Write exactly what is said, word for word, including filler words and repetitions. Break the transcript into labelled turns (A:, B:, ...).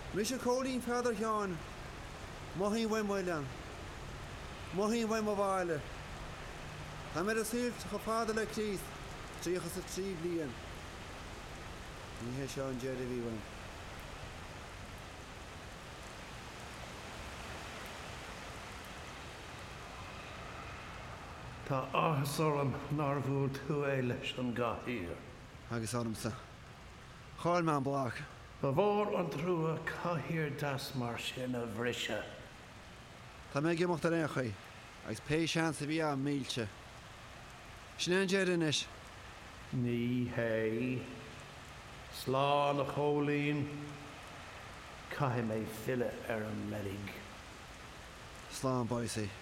A: Mis a cólín feidir teán, mothín bhaim mailean, mothín bhaim a bháile. Tá mé a sílt go fáda le clíos, tríochas a trí bliain. Ní hé seo an déir a bhí bhaim.
B: Tá áthas nar bhúil tú é leis an gathír.
A: Agus áramsa. Cháil me an blach.
B: Ba bhór an trúa caithír das mar sin a bhrise.
A: Tá mé gimocht ar échaí, agus péisians a bhí a mílte. Snéan déir inis.
B: Ní hé. Slán a cholín. Caithim é fille ar an melig.
A: Slán, boise.